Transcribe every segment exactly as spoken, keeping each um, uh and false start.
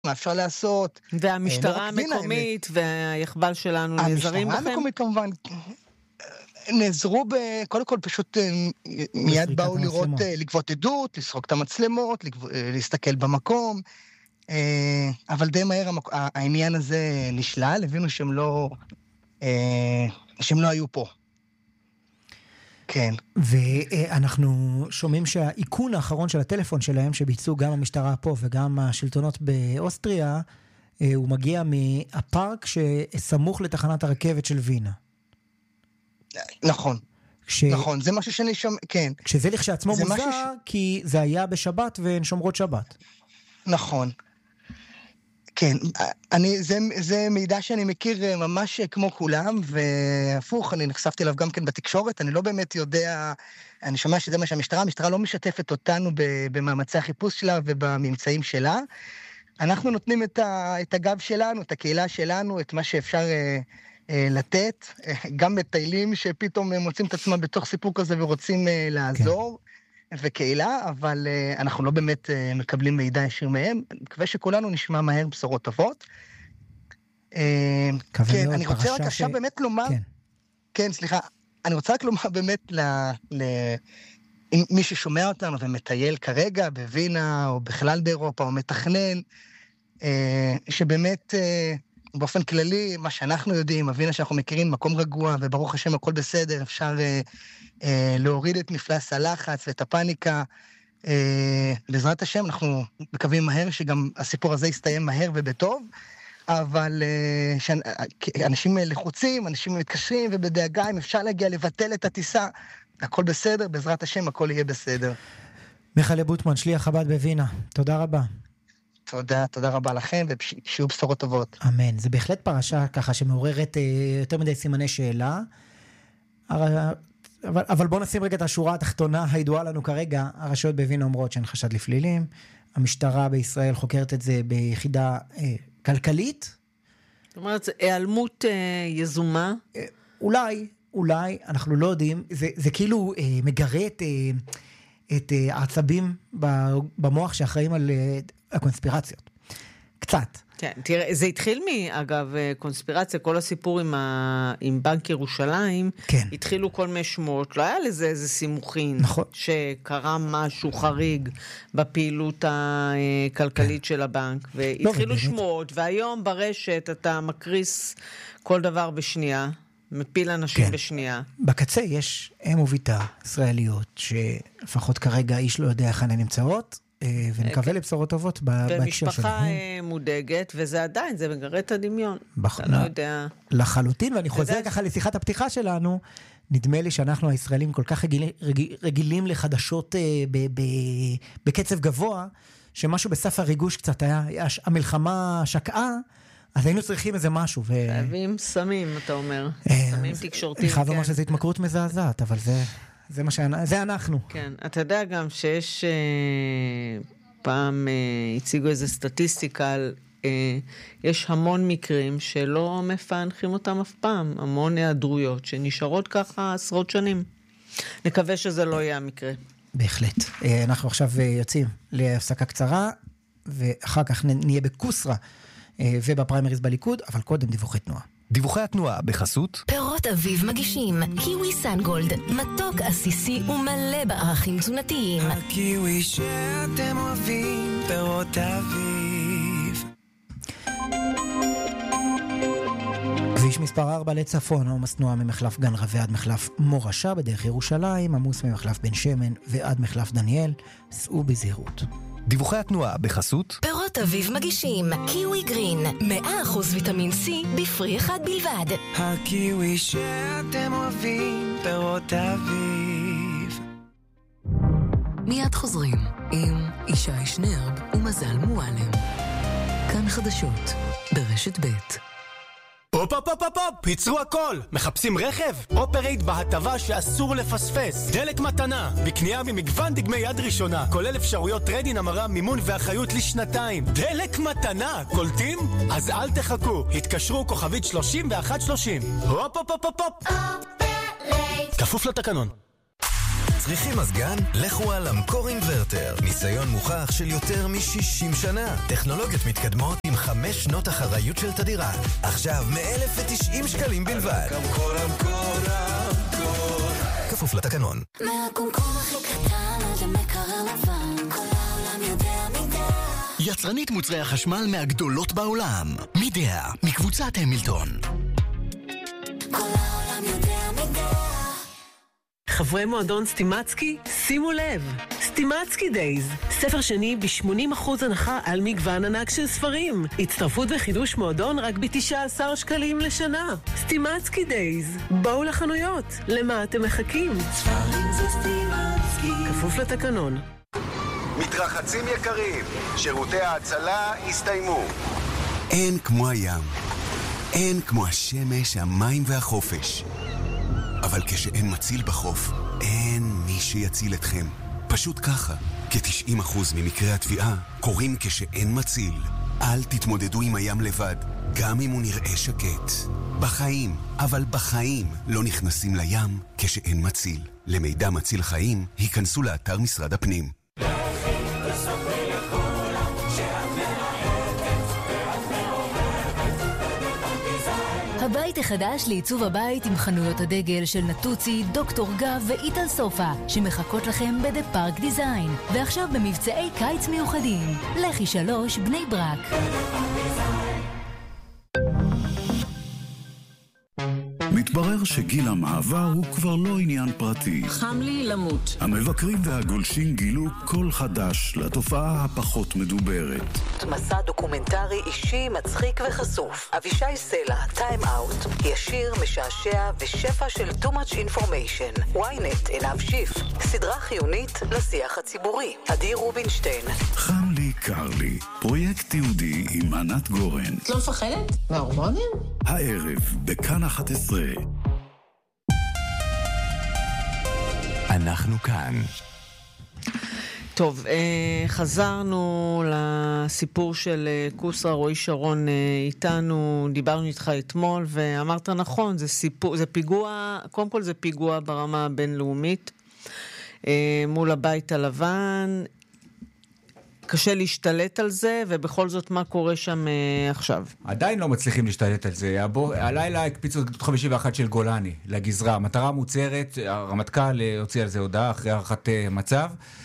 מה אפשר לעשות. והמשטרה המקומית והיחבל שלנו נעזרים בכם? המשטרה המקומית כמובן נעזרו, קודם כל פשוט מיד באו לראות, לגבות עדות, לסרוק את המצלמות, להסתכל במקום, אבל די מהר העניין הזה נשלל, הבינו שהם לא, שהם לא היו פה. כן. ואנחנו שומעים שהאיכון האחרון של הטלפון שלהם, שביצעו גם המשטרה פה וגם השלטונות באוסטריה, הוא מגיע מהפארק שסמוך לתחנת הרכבת של וינה. נכון. ש... נכון, זה משהו שאני שומע, כן. כשזה לכשעצמו מוזר, ש... כי זה היה בשבת והן שומרות שבת. נכון. כן, אני, זה, זה מידע שאני מכיר ממש כמו כולם, והפוך, אני נחשפתי אליו גם כן בתקשורת, אני לא באמת יודע, אני שומע שזה מה שהמשטרה, המשטרה לא משתפת אותנו במאמצי החיפוש שלה ובממצאים שלה, אנחנו נותנים את, ה, את הגב שלנו, את הקהילה שלנו, את מה שאפשר אה, אה, לתת, גם מטיילים שפתאום מוצאים את עצמם בתוך סיפור כזה ורוצים אה, לעזור, כן. וקהילה, אבל uh, אנחנו לא באמת uh, מקבלים מידע ישיר מהם. אני מקווה שכולנו נשמע מהר בשורות טובות. Uh, כן, אני רוצה רק עכשיו ש... באמת לומר, כן. כן, סליחה, אני רוצה רק לומר באמת ל... ל... מי ששומע אותנו ומטייל כרגע בווינה, או בכלל באירופה, או מתכנן, uh, שבאמת uh, באופן כללי, מה שאנחנו יודעים, הווינה שאנחנו מכירים, מקום רגוע, וברוך השם הכל בסדר, אפשר... Uh, להוריד את מפלס הלחץ ואת הפאניקה. בעזרת השם, אנחנו מקווים מהר שגם הסיפור הזה יסתיים מהר ובטוב, אבל אנשים לחוצים, אנשים מתקשרים ובדאגה, אם אפשר להגיע לבטל את הטיסה, הכל בסדר, בעזרת השם הכל יהיה בסדר. מיכאל בוטמן, שליח חב"ד בווינה, תודה רבה. תודה, תודה רבה לכם, ושיהיו בשורות טובות. אמן, זה בהחלט פרשה ככה שמעוררת יותר מדי סימני שאלה, אבל, אבל בוא נשים רגע את השורה התחתונה הידועה לנו כרגע. הרשויות בווינה אומרות שהן חשד לפלילים, המשטרה בישראל חוקרת את זה ביחידה אה, כלכלית. זאת אומרת, זה העלמות אה, יזומה? אה, אולי, אולי, אנחנו לא יודעים, זה, זה כאילו אה, מגרד אה, את אה, העצבים במוח שאחראים על אה, הקונספירציות. קצת. כן, תראה, זה התחיל מאגב קונספירציה, כל הסיפור עם, ה... עם בנק ירושלים, כן. התחילו כל מיני שמות, לא היה לזה איזה סימוכין, נכון. שקרה משהו חריג בפעילות הכלכלית כן. של הבנק, והתחילו לא, שמות, והיום ברשת אתה מקריס כל דבר בשנייה, מפיל אנשים כן. בשנייה. בקצה יש אם וביתה ישראליות, שלפחות כרגע איש לא יודע איך הן נמצאות, ונקווה לבשורות טובות בהקשר שלהם. ומשפחה מודאגת, וזה עדיין, זה מגרד את הדמיון. אתה לא יודע. לחלוטין, ואני חוזר ככה לשיחת הפתיחה שלנו, נדמה לי שאנחנו הישראלים כל כך רגילים לחדשות בקצב גבוה, שמשהו בסף הריגוש קצת היה, המלחמה שקעה, אז היינו צריכים איזה משהו. חייבים סמים, אתה אומר. סמים תקשורתיים. אני חייב לומר שזו התמכרות מזעזעת, אבל זה... זה מה שאנחנו, זה אנחנו. כן, אתה יודע גם שיש אה, פעם אה, הציגו איזו סטטיסטיקה על, אה, יש המון מקרים שלא מפענחים אותם אף פעם, המון היעדרויות שנשארות ככה עשרות שנים. נקווה שזה לא יהיה המקרה. בהחלט. אה, אנחנו עכשיו יוצאים להפסקה קצרה, ואחר כך נהיה בקוסרה אה, ובפריימריז בליכוד, אבל קודם דיווחי תנועה. דיווחי התנועה בחסות פירות אביב מגישים קיווי סנגולד, מתוק עסיסי ומלא בערכים תזונתיים. הקיווי שאתם אוהבים, פירות אביב. כביש מספר ארבע לצפון, עומס תנועה ממחלף גן רווה עד מחלף מורשה בדרך ירושלים, עמוס ממחלף בן שמן ועד מחלף דניאל, סעו בזהירות. דיווחי התנועה בחסות פירות אביב מגישים קיווי גרין, מאה אחוז ויטמין C בפרי אחד בלבד. הקיווי שאתם אוהבים, פירות אביב. מיד חוזרים עם ישי שנרב ומזל מועלם. כאן חדשות ברשת ב'. הופ הופ הופ הופ, ייצרו הכל. מחפשים רכב? אופרייט בהטבה שאסור לפספס. דלק מתנה, בקנייה ממגוון דגמי יד ראשונה, כולל אפשרויות טריידין, המרה, מימון ואחריות לשנתיים. דלק מתנה, קולטים? אז אל תחכו, התקשרו כוכבית שלושים ואחת שלושים. הופ הופ הופ הופ הופ. כפוף לתקנון. צריכים מזגן? לכו על אמקור אינברטר. ניסיון מוכח של יותר מ-שישים שנה. טכנולוגיות מתקדמות עם חמש שנות אחריות של תדירה. עכשיו מ-אלף ותשעים שקלים בלבד. אמקור, אמקור, אמקור. כפוף לתקנון. מהקומקום הכי קטן עד למקרר לבן, כל העולם יודע מידע. יצרנית מוצרי החשמל מהגדולות בעולם. מידע, מקבוצת המילטון. כל העולם יודע מידע. חברי מועדון סטימצקי, שימו לב, סטימצקי דייז, ספר שני ב-שמונים אחוז הנחה על מגוון ענק של ספרים. הצטרפות וחידוש מועדון רק ב-תשעה עשר שקלים לשנה. סטימצקי דייז, בואו לחנויות, למה אתם מחכים? ספרים זה סטימצקי. כפוף לתקנון. מתרחצים יקרים, שירותי ההצלה הסתיימו. אין כמו הים, אין כמו השמש, המים והחופש. אבל כשאין מציל בחוף, אין מי שיציל אתכם. פשוט ככה, כ-תשעים אחוז ממקרי התביעה קורים כשאין מציל. אל תתמודדו עם הים לבד, גם אם הוא נראה שקט. בחיים, אבל בחיים לא נכנסים לים כשאין מציל. למידע מציל חיים, היכנסו לאתר משרד הפנים. הבית החדש לעיצוב הבית עם חנויות הדגל של נטוצי, דוקטור גב ואיטל סופה, שמחכות לכם בדה פארק דיזיין. ועכשיו במבצעי קיץ מיוחדים. לכי שלוש בני ברק. מתברר שגיל המעבר הוא כבר לא עניין פרטי. חם לי למות. המבקרים והגולשים גילו קול חדש לתופעה הפחות מדוברת. מסע דוקומנטרי אישי, מצחיק וחשוף. אבישי סלע, טיים אאוט, ישיר, משעשע ושפע של too much information. וויינט, עיניו שיף. סדרה חיונית לשיח הציבורי. עדי רובינשטיין. חם לי, קר לי. פרויקט תיעודי עם ענת גורן. את לא מפחדת? מההורמונים? הערב, בכאן אחת עשרה. אנחנו כאן. טוב, חזרנו לסיפור של קוסרה. רועי שרון איתנו, דיברנו איתך אתמול ואמרת נכון, זה סיפור, זה פיגוע, קודם כל זה פיגוע ברמה הבינלאומית מול הבית הלבן. קשה להשתלט על זה, ובכל זאת מה קורה שם אה, עכשיו? עדיין לא מצליחים להשתלט על זה. הבו, הלילה הקפיצו גדוד חמישים ואחת של גולני לגזרה. המטרה מוצהרת, הרמטכ"ל הוציא על זה הודעה אחרי הערכת אה, מצב,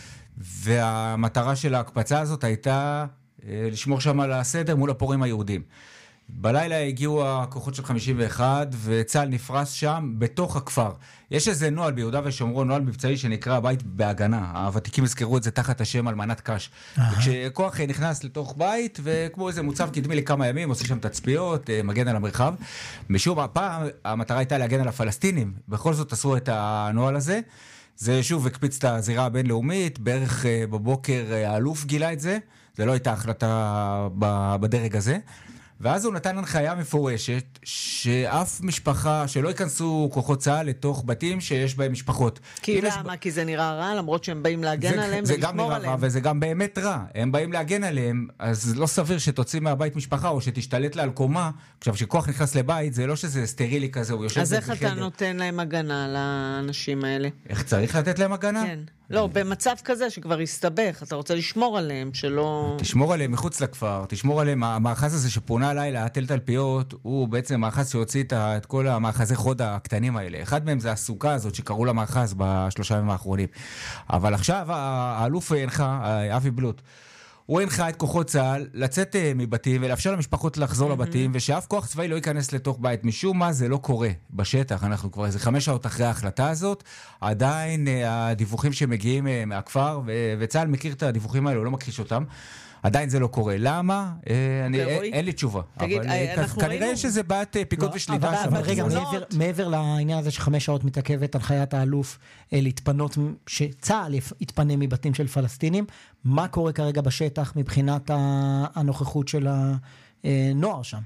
והמטרה של ההקפצה הזאת הייתה אה, לשמור שם על הסדר מול הפורעים היהודים. בלילה הגיעו הכוחות של חמישים ואחת, וצה"ל נפרס שם בתוך הכפר. יש איזה נועל ביהודה ושומרון, נועל מבצעי שנקרא בית בהגנה. הוותיקים הזכרו את זה תחת השם אלמנת קש. וכשכוח נכנס לתוך בית, וכמו איזה מוצב קדמי לכמה ימים, עושה שם תצפיות, מגן על המרחב. משום הפעם המטרה הייתה להגן על הפלסטינים. בכל זאת עשו את הנועל הזה. זה שוב הקפיץ את הזירה הבינלאומית, בערך בבוקר האלוף גילה את זה. זה לא הייתה החלטה בדרג הזה. ואז הוא נתן הנחיה מפורשת שאף משפחה, שלא ייכנסו כוחות צה"ל לתוך בתים שיש בהם משפחות. כי למה? ש... כי זה נראה רע, למרות שהם באים להגן זה, עליהם זה ולשמור גם נראה עליהם. רע, וזה גם באמת רע. הם באים להגן עליהם, אז לא סביר שתוציא מהבית משפחה, או שתשתלט לה על קומה. עכשיו, שכוח נכנס לבית, זה לא שזה סטרילי כזה, הוא יושב אז איך אתה חדר. נותן להם הגנה לאנשים האלה? איך צריך לתת להם הגנה? כן. לא, במצב כזה שכבר הסתבך, אתה רוצה לשמור עליהם, שלא... תשמור עליהם מחוץ לכפר, תשמור עליהם, המאחז הזה שפונה לילה, תל תלפיות, הוא בעצם מאחז שהוציא את כל המאחזי חוד הקטנים האלה. אחד מהם זה הסוכה הזאת שקראו לה מאחז בשלושה ימים האחרונים. אבל עכשיו האלוף הנחה, אבי בלוט, הוא הנחה את כוחות צה"ל לצאת מבתים ולאפשר למשפחות לחזור לבתים, ושאף כוח צבאי לא ייכנס לתוך בית. משום מה זה לא קורה בשטח. אנחנו כבר איזה חמש שעות אחרי ההחלטה הזאת, עדיין הדיווחים שמגיעים מהכפר, וצה"ל מכיר את הדיווחים האלה, הוא לא מכחיש אותם, עדיין זה לא קורה. למה? אני, אין לי תשובה. תגיד, אבל כנראה יש איזה בעיית פיקוד ושליטה. אבל רגע, מעבר לעניין הזה שחמש שעות מתעכבת הנחיית האלוף להתפנות, שצה"ל יתפנה מבתים של פלסטינים, מה קורה כרגע בשטח מבחינת הנוכחות של הנוער שם?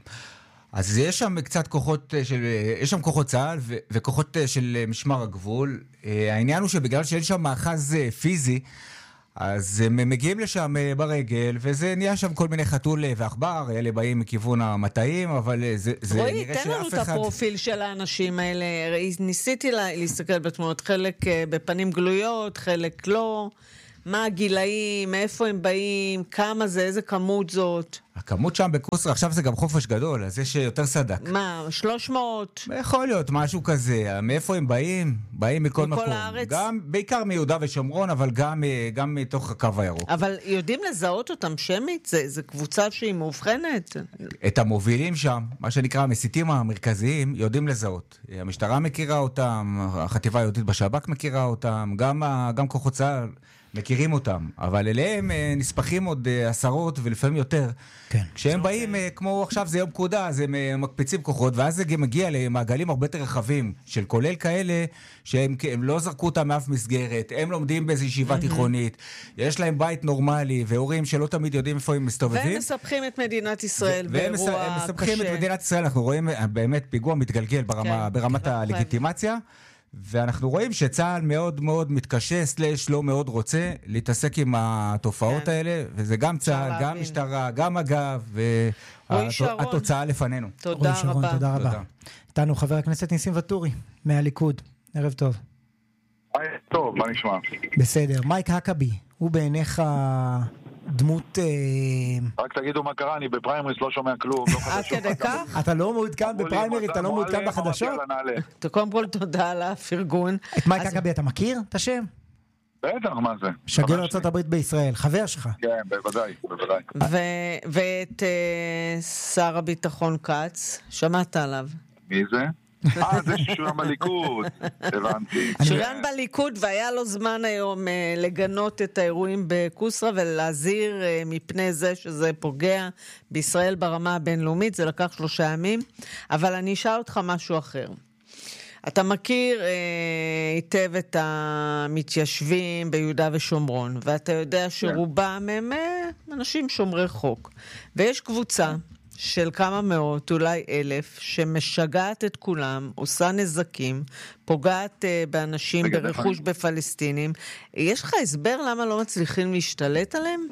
אז יש שם קצת כוחות של, יש שם כוחות צה"ל ו- וכוחות של משמר הגבול. העניין הוא שבגלל שאין שם מאחז פיזי, אז הם מגיעים לשם ברגל, וזה נהיה שם כל מיני חתול ועכבר, אלה באים מכיוון המטעים, אבל זה, זה רואי, נראה שאף אחד... רואי, תן לנו את הפרופיל של האנשים האלה. ניסיתי לה, להסתכל בתמונות, חלק בפנים גלויות, חלק לא. מה הגילאים, מאיפה הם באים, כמה זה, איזה כמות זאת? הכמות שם בקוסרה, עכשיו זה גם חופש גדול, אז יש יותר סדק. מה, שלוש מאות? יכול להיות, משהו כזה. מאיפה הם באים? באים מכל מקום. מכל הארץ? גם, בעיקר מיהודה ושומרון, אבל גם, גם מתוך הקו הירוק. אבל יודעים לזהות אותם שמית? זה, זה קבוצה שהיא מאובחנת? את המובילים שם, מה שנקרא המסיתים המרכזיים, יודעים לזהות. המשטרה מכירה אותם, החטיבה היהודית בשב"כ מכירה אותם, גם, גם כוחות צה"ל מכירים אותם, אבל אליהם נספחים עוד עשרות ולפעמים יותר. כן. כשהם באים, כמו עכשיו זה יום פקודה, אז הם מקפיצים כוחות, ואז זה מגיע למעגלים הרבה יותר רחבים, של כולל כאלה שהם לא זרקו אותם מאף מסגרת, הם לומדים באיזו ישיבה תיכונית, יש להם בית נורמלי, והורים שלא תמיד יודעים איפה הם מסתובבים. והם מספחים את מדינת ישראל באירוע קשה. והם מספחים את מדינת ישראל, אנחנו רואים באמת פיגוע מתגלגל ברמת הלגיטימציה, ואנחנו רואים שצה"ל מאוד מאוד מתקשה, סלש לא מאוד רוצה להתעסק עם התופעות כן. האלה, וזה גם צה"ל, גם להבין. משטרה, גם אגב, והתוצאה לפנינו. תודה שרון, רבה. תודה רבה. איתנו חבר הכנסת ניסים וטורי, מהליכוד. ערב טוב. היי, טוב, מה נשמע? בסדר. מייק הקבי, הוא בעיניך דמות... רק תגידו מה קרה, אני בפריימריס לא שומע כלום, לא חדשות. עד כדי כך? אתה לא מעודכן בפריימריס, אתה לא מעודכן בחדשות? קודם כל תודה על הפרגון. את מייק הקבי אתה מכיר? את השם? בטח, מה זה? שגריר ארצות הברית בישראל, חבר שלך. כן, בוודאי, בוודאי. ואת שר הביטחון כץ, שמעת עליו? מי זה? אה, זה ששוריין בליכוד, הבנתי. שוריין בליכוד, והיה לו זמן היום לגנות את האירועים בקוסרה ולהזהיר מפני זה שזה פוגע בישראל ברמה הבינלאומית, זה לקח שלושה ימים, אבל אני אשאל אותך משהו אחר. אתה מכיר היטב את המתיישבים ביהודה ושומרון, ואתה יודע שרובם הם אנשים שומרי חוק, ויש קבוצה של כמה מאות, אולי אלף, שמשגעת את כולם, עושה נזקים, פוגעת uh, באנשים, ברכוש בפלסטינים. יש לך הסבר למה לא מצליחים להשתלט עליהם?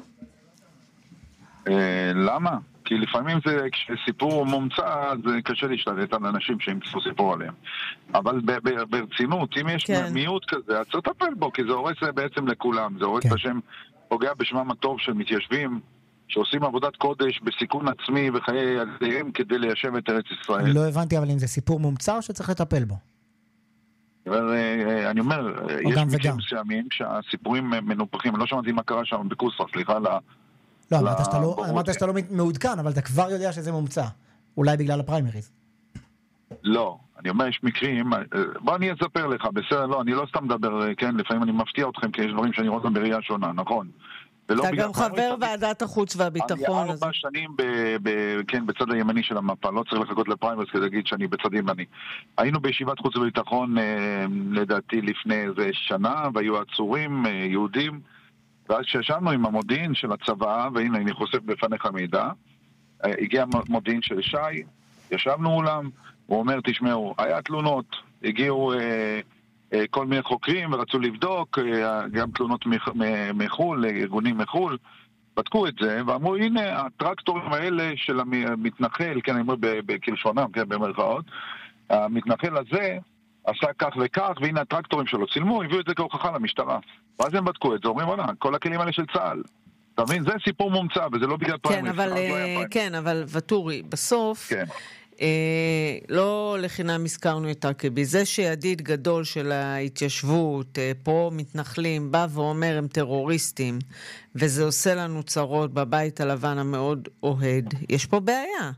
Uh, למה? כי לפעמים זה, כשסיפור מומצא, זה קשה להשתלט על אנשים שימצאו סיפור עליהם. אבל ב- ב- ברצינות, אם יש כן. מיעוט כזה, אז צריך לטפל בו, כי זה הורס בעצם לכולם. זה הורס כן. בשם, פוגע בשמם הטוב של מתיישבים, שעושים עבודת קודש בסיכון עצמי וחיי ילדיהם כדי ליישב את ארץ ישראל. לא הבנתי, אבל אם זה סיפור מומצא או שצריך לטפל בו? אני אומר, יש מקרים מסוימים שהסיפורים מנופחים. אני לא שמעתי מה קרה שם בקוסרה, סליחה. לא, אמרת שאתה לא מעודכן, אבל אתה כבר יודע שזה מומצא. אולי בגלל הפריימריז. לא, אני אומר, יש מקרים, בוא אני אספר לך, בסדר, לא, אני לא סתם מדבר, כן, לפעמים אני מפתיע אתכם, כי יש דברים שאני רואה אותם בראייה שונה, נכון? אתה גם חבר ועדת החוץ והביטחון. אני ארבע שנים בצד הימני של המפה, לא צריך לחכות לפריימריז כדי להגיד שאני בצד ימני. היינו בישיבת חוץ וביטחון לדעתי לפני איזה שנה, והיו עצורים יהודים, ואז שישבנו עם המודיעין של הצבא, והנה אני חושף בפניך מידע, הגיע מודיעין של שי, ישבנו מולם, הוא אומר, תשמעו, היה תלונות, הגיעו כל מיני חוקרים ורצו לבדוק, גם תלונות מחול, ארגונים מחול, בדקו את זה, ואמרו, הנה, הטרקטורים האלה של המתנחל, כן, אני אומר בקלשונם, כן, במרכאות, המתנחל הזה עשה כך וכך, והנה הטרקטורים שלו צילמו, הביאו את זה כהוכחה למשטרה. ואז הם בדקו את זה, אומרים, עונה, כל הכלים האלה של צה"ל. אתה מבין? זה סיפור מומצא, וזה לא בגלל פריימריז. כן, אבל, כן, אבל וטורי, בסוף... כן. אה, לא לחינם הזכרנו את הקבי. זה שידיד גדול של ההתיישבות, אה, פה מתנחלים, בא ואומר הם טרוריסטים, וזה עושה לנו צרות בבית הלבן המאוד אוהד. יש פה בעיה.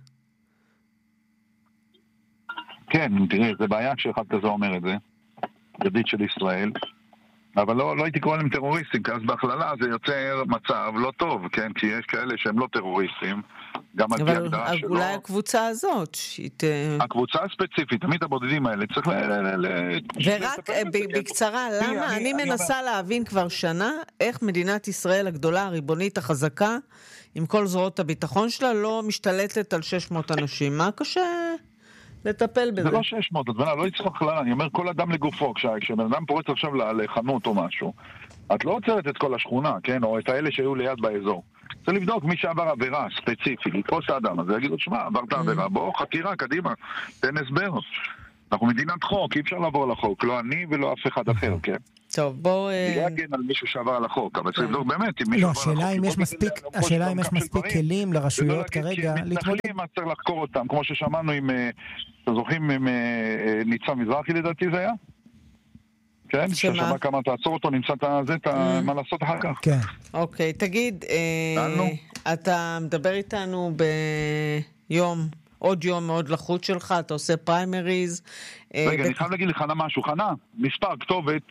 כן, תראה, זה בעיה שאחד כזה אומר את זה. ידיד של ישראל. אבל לא, לא הייתי קורא להם טרוריסטים, כי אז בהכללה זה יוצר מצב לא טוב, כן? כי יש כאלה שהם לא טרוריסטים, גם על פי הגדרה שלו. אבל אולי הקבוצה הזאת, שית... הקבוצה הספציפית, תמיד הבודדים האלה, צריך ל... ורק בקצרה, למה? אני מנסה להבין כבר שנה, איך מדינת ישראל הגדולה, הריבונית, החזקה, עם כל זרועות הביטחון שלה, לא משתלטת על שש מאות אנשים. מה קשה לטפל בזה. זה לא שש מאות, לא יצחק לה, אני אומר כל אדם לגופו, כשבן אדם פורץ עכשיו לחנות או משהו, את לא עוצרת את כל השכונה, כן? או את האלה שהיו ליד באזור. צריך לבדוק מי שעבר עבירה ספציפית, לתפוס האדם הזה, יגידו, שמע, עברת עבירה, בוא, חקירה, קדימה, תן הסבר. אנחנו מדינת חוק, אי אפשר לעבור על החוק, לא אני ולא אף אחד אחר, כן? טוב, בואו... אני לא אגן על מישהו שעבר על החוק, אבל צריך לבדוק באמת, אם מישהו עבר על החוק... לא, השאלה אם יש מספיק כלים לרשויות כרגע... מתנחלים, אז צריך לחקור אותם, כמו ששמענו עם... אתם זוכרים עם ניצה מזרחי לדעתי זה היה? כן? ששמע כמה תעצור אותו, נמצא את מה לעשות אחר כך. כן. אוקיי, תגיד, אתה מדבר איתנו ביום... עוד יום מאוד לחוץ שלך, אתה עושה פריימריז. רגע, אני חייב להגיד לך משהו, חנה, מספר, כתובת.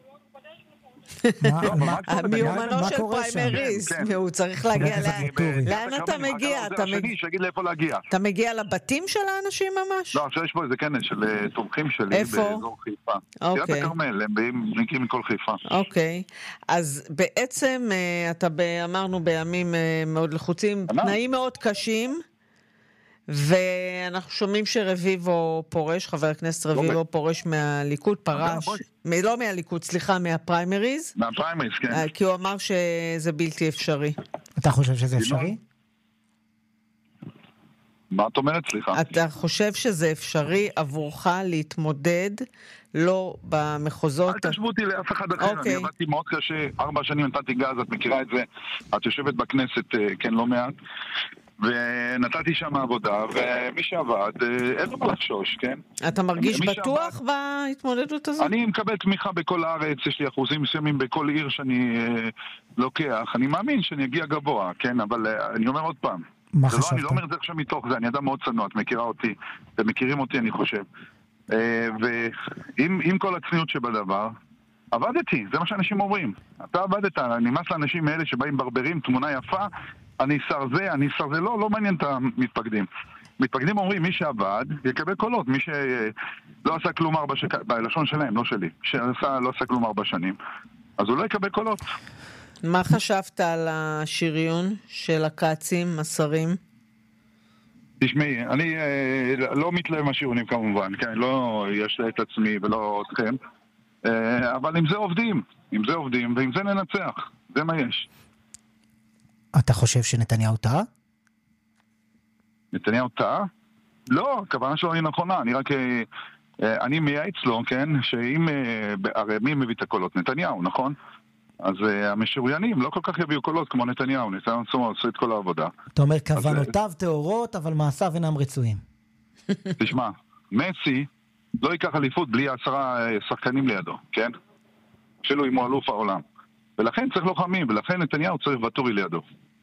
מיומנו של פריימריז, הוא צריך להגיע, לאן אתה מגיע? אתה מגיע לבתים של האנשים ממש? לא, עכשיו יש פה איזה כנס של תומכים שלי באזור חיפה. חיית הכרמל, הם מגיעים מכל חיפה. אוקיי, אז בעצם אתה אמרנו בימים מאוד לחוצים, תנאים מאוד קשים, ואנחנו שומעים שרביבו פורש, חבר הכנסת רביבו פורש מהליכוד, פרש, לא מהליכוד, סליחה, מהפריימריז. מהפריימריז, כן. כי הוא אמר שזה בלתי אפשרי. אתה חושב שזה אפשרי? מה את אומרת, סליחה? אתה חושב שזה אפשרי עבורך להתמודד לא במחוזות... אל תשבו אותי לאף אחד אחר, אני עבדתי מאוד קשה, ארבע שנים נתתי גז, את מכירה את זה, את יושבת בכנסת, כן, לא מעט. ונתתי שם עבודה, ומי שעבד, אין לו מה לחשוש, כן? אתה מרגיש בטוח בהתמודדות הזאת? אני מקבל תמיכה בכל הארץ, יש לי אחוזים מסוימים בכל עיר שאני לוקח, אני מאמין שאני אגיע גבוה, כן? אבל אני אומר עוד פעם, מה חשבת? אני לא אומר את זה עכשיו מתוך זה, אני אדם מאוד צנוע, את מכירה אותי, אתם מכירים אותי, אני חושב. ועם כל הצניעות שבדבר, עבדתי, זה מה שאנשים אומרים. אתה עבדת, נמאס לאנשים מאלה שבאים ברברים, תמונה יפה, אני שר זה, אני שר זה, לא, לא מעניין את המתפקדים. מתפקדים אומרים, מי שעבד יקבל קולות, מי שלא עשה כלום ארבע שנים, בלשון שלהם, לא שלי, שעשה, לא עשה כלום ארבע שנים, אז הוא לא יקבל קולות. מה חשבת על השריון של הקאצים, השרים? תשמעי, אני אה, לא מתלהב מהשירונים כמובן, כן, לא יש את עצמי ולא אתכם, אה, אבל עם זה עובדים, עם זה עובדים, ועם זה ננצח, זה מה יש. אתה חושב שנתניהו טעה? נתניהו טעה? לא, הכוונה שלו היא נכונה, אני רק, אה, אני מייעץ לו, כן, שאם, אה, הרי מי מביא את הקולות? נתניהו, נכון? אז uh, המשוריינים לא כל כך יביאו קולות כמו נתניהו, נתניהו עושה את כל העבודה. אתה אומר כוונותיו תאורות, אבל מעשיו אינם רצויים. תשמע, מסי לא ייקח אליפות בלי עשרה שחקנים לידו, כן? אפילו אם הוא אלוף העולם. ולכן צריך לוחמים, ולכן נתניהו צריך ואטורי לידו.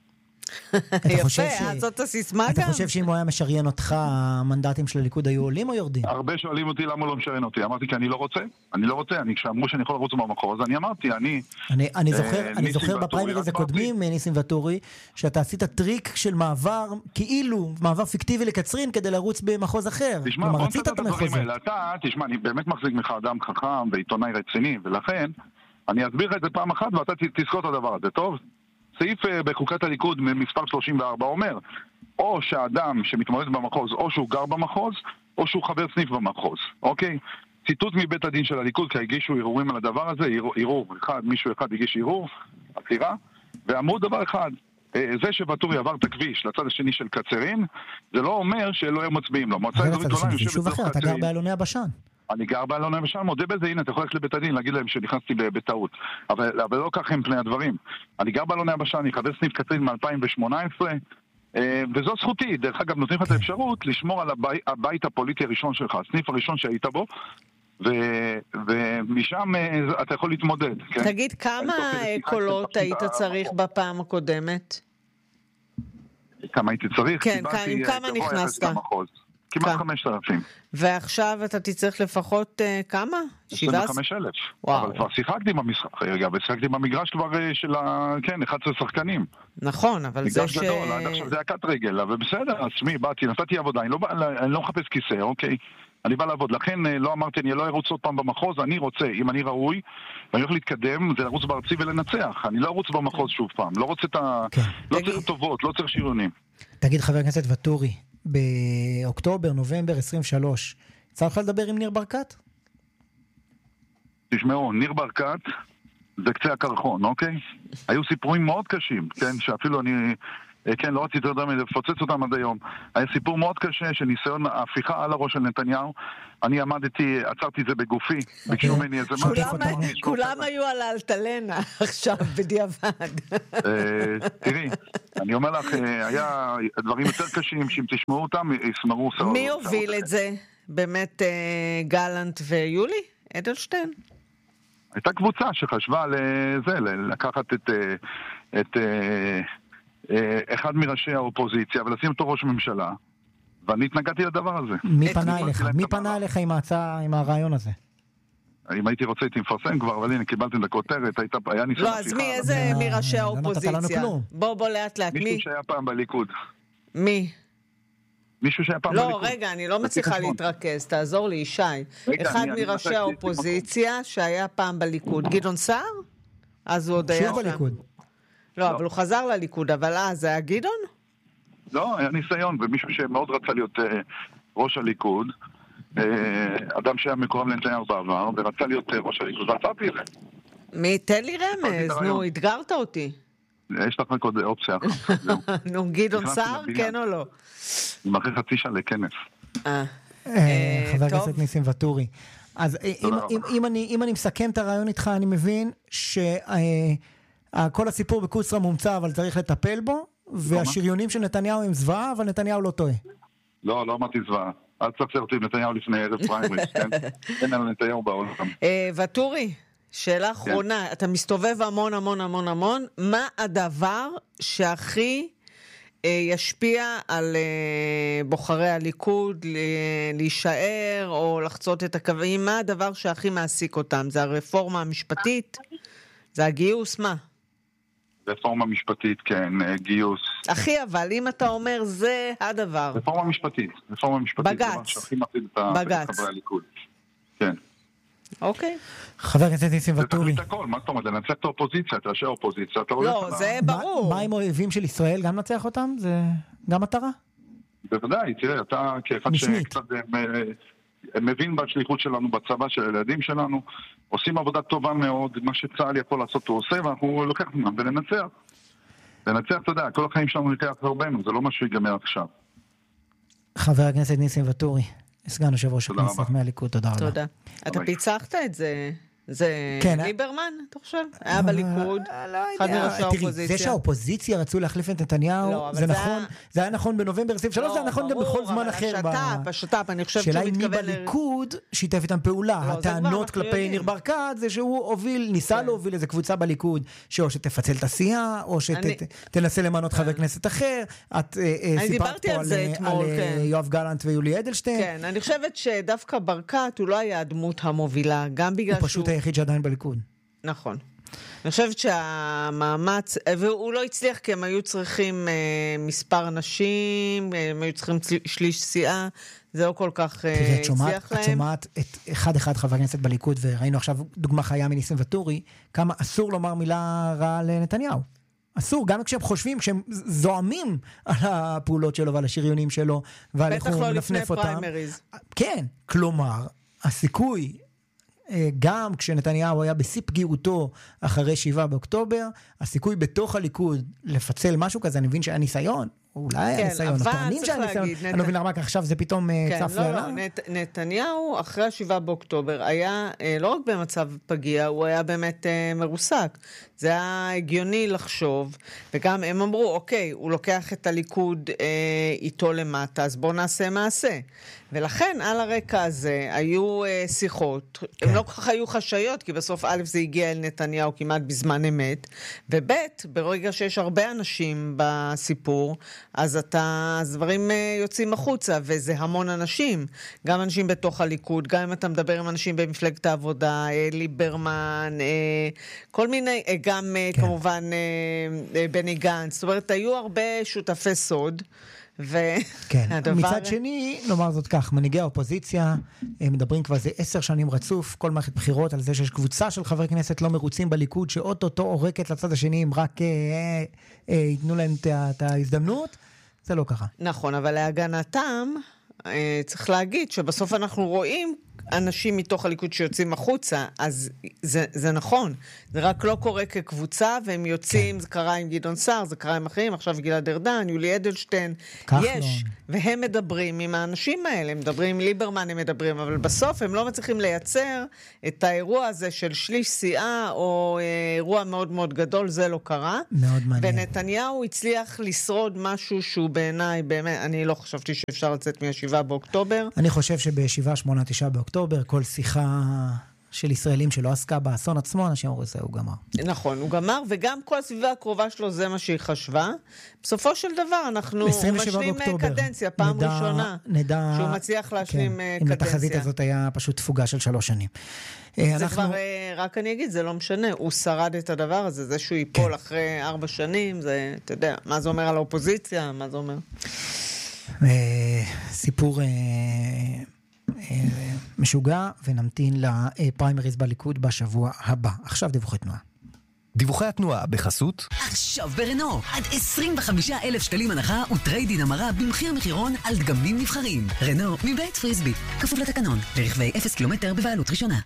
יפה, אז זאת הסיסמה גם. אתה חושב שאם הוא היה משריין אותך, המנדטים של הליכוד היו עולים או יורדים? הרבה שואלים אותי למה הוא לא משריין אותי. אמרתי כי אני לא רוצה. אני לא רוצה. כשאמרו שאני יכול לרוץ במחוז, אני אמרתי, אני... אני זוכר בפריימריז הקודמים, ניסים ואטורי, שאתה עשית טריק של מעבר, כאילו, מעבר פיקטיבי לקצרין, כדי לרוץ במחוז אחר. תשמע, בוא נצטט את הדברים האלה. אתה, תשמע, אני באמת מחזיק ממך אדם חכם ועיתונאי רציני, ולכן אני אסביר לך את זה פעם אחת, ואתה תזכור את הדבר הזה, טוב? סעיף בחוקת הליכוד מספר שלושים וארבע אומר, או שהאדם שמתמודד במחוז, או שהוא גר במחוז, או שהוא חבר סניף במחוז, אוקיי? ציטוט מבית הדין של הליכוד, כי הגישו ערעורים על הדבר הזה, ערעור אחד, מישהו אחד הגיש ערעור, עתירה, ואמרו דבר אחד, זה שוואטורי עבר את הכביש לצד השני של קצרין, זה לא אומר שלא היו מצביעים לו. מועצה אזורית גולן יושבת בתוך קצרין. אתה גר באלוני הבשן. אני גר באלוני הבשן, מודה בזה, הנה, אתה יכול ללכת לבית הדין, להגיד להם שנכנסתי בטעות. אבל, אבל לא כך הם פני הדברים. אני גר באלוני הבשן, אני חבר סניף קצרין מ-אלפיים שמונה עשרה, וזו זכותי. דרך אגב, נותנים לך את האפשרות לשמור על הבית, הבית הפוליטי הראשון שלך, הסניף הראשון שהיית בו, ו, ומשם אתה יכול להתמודד. כן? תגיד, כמה קולות היית צריך בפעם הקודמת? כמה הייתי צריך? כן, כמה נכנסת? כמעט חמשת אלפים. ועכשיו אתה תצטרך לפחות כמה? עשרים וחמישה אלף. אבל כבר שיחקתי במשחק, רגע, ושיחקתי במגרש כבר של ה... כן, אחד עשר שחקנים. נכון, אבל זה ש... מגרש גדול, עד עכשיו זה הקט רגל, אבל בסדר, עצמי, באתי, נתתי עבודה, אני לא, אני לא מחפש כיסא, אוקיי? אני בא לעבוד, לכן לא אמרתי, אני לא ארוץ עוד פעם במחוז, אני רוצה, אם אני ראוי, ואני הולך להתקדם, זה לרוץ בארצי ולנצח. אני לא ארוץ במחוז שוב פעם, לא רוצה את ה... לא צריך טובות, לא צריך שירונים. תגיד, חבר הכנסת ואטורי, באוקטובר, נובמבר עשרים ושלוש. צריך לדבר עם ניר ברקת? תשמעו, ניר ברקת זה קצה הקרחון, אוקיי? היו סיפורים מאוד קשים, כן? שאפילו אני, כן, לא רציתי יותר מדי לפוצץ אותם עד היום. היה סיפור מאוד קשה שניסיון ההפיכה על הראש של נתניהו. אני עמדתי, עצרתי את זה בגופי, ביקשו ממני איזה משהו. כולם היו על האלטלנה עכשיו, בדיעבד. תראי, אני אומר לך, היה דברים יותר קשים, שאם תשמעו אותם, יסמרו סערות. מי הוביל את זה? באמת גלנט ויולי? אדלשטיין? הייתה קבוצה שחשבה לזה, לקחת את, את אחד מראשי האופוזיציה ולשים אותו ראש ממשלה, ואני התנגדתי לדבר הזה. מי פנה אליך? מי פנה אליך עם ההצעה, עם הרעיון הזה? אם הייתי רוצה הייתי מפרסם כבר, אבל הנה, קיבלתם את הכותרת, היה ניסיון... לא, אז מי, איזה מראשי האופוזיציה? בוא, בוא לאט לאט, מי? מישהו שהיה פעם בליכוד. מי? מישהו שהיה פעם לא, בליכוד. לא, רגע, אני לא מצליחה להתרכז, תעזור לי, ישי. אחד מראשי האופוזיציה שהיה פעם בליכוד. גדעון סער? אז הוא עוד היה שוב בליכוד. לא, אבל הוא חזר לליכוד, אבל אז זה היה גדעון? לא, היה ניסיון, ומישהו שמאוד רצה להיות ראש הליכוד, אדם שהיה מקורב לנתניהו בעבר, ורצה להיות ראש הליכוד, ועצרתי את זה. מי, תן לי רמז, נו, התגרת אותי. יש לך רק עוד אופציה. נו, גדעון סער, כן או לא? עם אחרי חצי שעה לכנס. חבר הכנסת ניסים ואטורי. אז אם אני מסכם את הרעיון איתך, אני מבין שכל הסיפור בקוצרה מומצא, אבל צריך לטפל בו, והשריונים של נתניהו הם זוועה, אבל נתניהו לא טועה. לא, לא אמרתי זוועה. אל תצפר אותי עם נתניהו לפני ערב פריימריז, כן? אין על נתניהו בעולם. ואטורי, שאלה אחרונה, אתה מסתובב המון המון המון המון, מה הדבר שהכי ישפיע על בוחרי הליכוד להישאר או לחצות את הקווים? מה הדבר שהכי מעסיק אותם? זה הרפורמה המשפטית? זה הגיוס? מה? רפורמה משפטית, כן, גיוס. אחי, אבל אם אתה אומר זה הדבר. רפורמה משפטית, רפורמה משפטית. בגץ. שהכי מפסיד את חברי הליכוד. כן. אוקיי. חבר הכנסת ניסים ואטורי. זה תחליט הכל, מה זאת אומרת? לנצח את האופוזיציה, את ראשי האופוזיציה, אתה רואה... לא, זה ברור. מה עם אויבים של ישראל? גם נצח אותם? זה גם מטרה? בוודאי, תראה, אתה כאחד שקצת מבין בשליחות שלנו, בצבא של הילדים שלנו, עושים עבודה טובה מאוד, מה שצה"ל יכול לעשות הוא עושה, ואנחנו לוקח זמן ולנצח. לנצח, אתה יודע, כל החיים שלנו נקרח רבנו, זה לא משהו שיגמר עכשיו. חבר הכנסת ניסים ואטורי, סגן יושב ראש הכנסת מהליכוד, תודה רבה. תודה. אתה פיצחת את זה, זה ליברמן, אתה חושב? היה בליכוד, אחד מראשי האופוזיציה. תראי, זה שהאופוזיציה רצו להחליף את נתניהו, זה נכון, זה היה נכון בנובמבר עשרים ושלוש, זה היה נכון גם בכל זמן אחר. השת"פ, השת"פ, אני חושבת שהוא שאלה מתכוון... מי בליכוד שיתף איתם פעולה. הטענות כלפי ניר ברקת זה שהוא הוביל, ניסה להוביל איזה קבוצה בליכוד, שאו שתפצל את הסיעה, או שתנסה למנות חבר כנסת אחר. את סיפרת פה על יואב גלנט ויולי אדלשטיין. כן, אני חושבת שדווקא ברקת הוא לא היה הדמות המובילה, גם בגלל שהוא... הוא פשוט היחיד שעדיין בליכוד. נכון. אני חושבת שהמאמץ, והוא לא הצליח כי הם היו צריכים אה, מספר אנשים, הם היו צריכים שליש סיעה, זה לא כל כך אה, תראי, את שומעת, הצליח להם. את שומעת את אחד אחד חבר הכנסת בליכוד, וראינו עכשיו דוגמה חיה מניסים ואטורי, כמה אסור לומר מילה רעה לנתניהו. אסור, גם כשהם חושבים, כשהם זועמים על הפעולות שלו ועל השריונים שלו, ועל איך הוא מנפנף אותם. בטח לא לפני פריימריז. כן, כלומר, הסיכוי... גם כשנתניהו היה בשיא פגיעותו אחרי שבעה באוקטובר, הסיכוי בתוך הליכוד לפצל משהו כזה, אני מבין שהיה ניסיון, אולי היה ניסיון, הטוענים שהיה ניסיון, אני מבין למה עכשיו זה פתאום צף לעלה. נתניהו אחרי השבעה באוקטובר היה לא רק במצב פגיע, הוא היה באמת מרוסק. זה היה הגיוני לחשוב, וגם הם אמרו, אוקיי, הוא לוקח את הליכוד איתו למטה, אז בואו נעשה מעשה. ולכן על הרקע הזה היו שיחות, הם לא כל כך היו חשאיות, כי בסוף א' זה הגיע אל נתניהו כמעט בזמן אמת, וב' ברגע שיש הרבה אנשים בסיפור, אז אתה, אז דברים יוצאים החוצה, וזה המון אנשים, גם אנשים בתוך הליכוד, גם אם אתה מדבר עם אנשים במפלגת העבודה, ליברמן, כל מיני, גם כן. כמובן בני גנץ, זאת אומרת, היו הרבה שותפי סוד, ו... כן. מצד שני, נאמר זאת כך, מנהיגי האופוזיציה מדברים כבר זה עשר שנים רצוף, כל מערכת בחירות על זה שיש קבוצה של חברי כנסת לא מרוצים בליכוד, שאוטוטו עורקת לצד השני, אם רק אה, אה, ייתנו להם את ההזדמנות, זה לא קרה. נכון, אבל להגנתם, צריך להגיד שבסוף אנחנו רואים אנשים מתוך הליכוד שיוצאים החוצה, אז זה, זה נכון. זה רק לא קורה כקבוצה, והם יוצאים, כן. זה קרה עם גדעון סער, זה קרה עם אחרים, עכשיו גלעד ארדן, יולי אדלשטיין. יש, והם מדברים עם האנשים האלה, הם מדברים עם ליברמן, הם מדברים, אבל בסוף הם לא מצליחים לייצר את האירוע הזה של שליש סיעה, או אירוע מאוד מאוד גדול, זה לא קרה. מאוד מעניין. ונתניהו הצליח לשרוד משהו שהוא בעיניי, באמת, אני לא חשבתי שאפשר לצאת מהשבעה באוקטובר. אני חושב שבשבעה, שמונה, תשעה באוקטובר, כל שיחה של ישראלים שלא עסקה באסון עצמו, אנשים אומרים, זה הוא גמר. נכון, הוא גמר, וגם כל הסביבה הקרובה שלו זה מה שהיא חשבה. בסופו של דבר, אנחנו משלים קדנציה, פעם נדע, ראשונה, נדע, שהוא מצליח להשלים כן, קדנציה. אם התחזית הזאת היה פשוט תפוגה של שלוש שנים. זה אנחנו... כבר, רק אני אגיד, זה לא משנה, הוא שרד את הדבר הזה, זה שהוא ייפול כן. אחרי ארבע שנים, זה, אתה יודע, מה זה אומר על האופוזיציה, מה זה אומר? סיפור... משוגע, ונמתין לפריימריז בליכוד בשבוע הבא. עכשיו דיווחי תנועה. דיווחי התנועה בחסות עכשיו ברנו, עד עשרים וחמישה אלף שקלים הנחה וטריידין המרה במחיר מחירון על דגמים נבחרים. רנו מבית פריסבי, כפוף לתקנון, לרכבי אפס קילומטר בבעלות ראשונה.